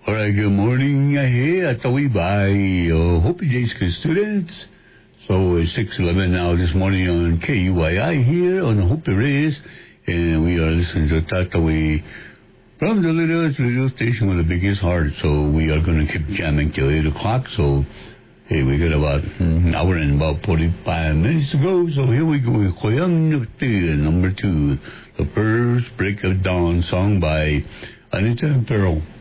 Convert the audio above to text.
All right, good morning. Here at Tawi by Hopi J School students. So it's 6:11 now this morning on KUYI here on Hopi Race, and we are listening to Tatawi from the littlest radio station with the biggest heart. So we are going to keep jamming till 8 o'clock. So hey, we got about an hour and about 45 minutes to go. So here we go with Koyang number 2, the first break of dawn song by Anita and Pearl.